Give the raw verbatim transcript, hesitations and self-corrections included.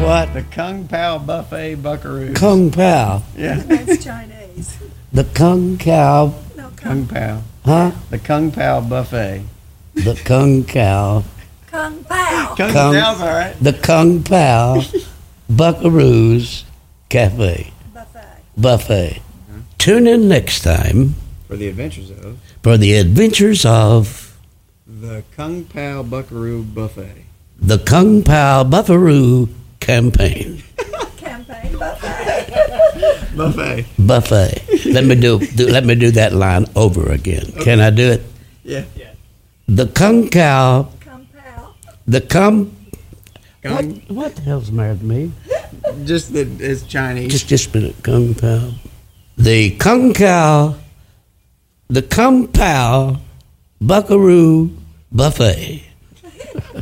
what? The Kung Pao Buffet Buckaroos. Kung Pao. Yeah. That's Chinese. The Kung Cow. No, Kung Pao. Huh? The Kung Pao Buffet. The Kung Cow. Kung Pao. Kung, Kung- Pao's all right. The Kung Pao Buckaroos Cafe. Buffet. Buffet. Tune in next time For the adventures of for the adventures of the Kung Pao Buckaroo Buffet. the Kung Pao Buckaroo Campaign. Campaign buffet. Buffet. Buffet. Let me do, do let me do that line over again. Can I do it? Yeah. The Kung Cow, Kung Pao. the Kung. What, Kung, what the hell's the matter with me? just that it's Chinese. Just just a minute, Kung Pao. The Kung Cow, the Kung Pao Buckaroo Buffet.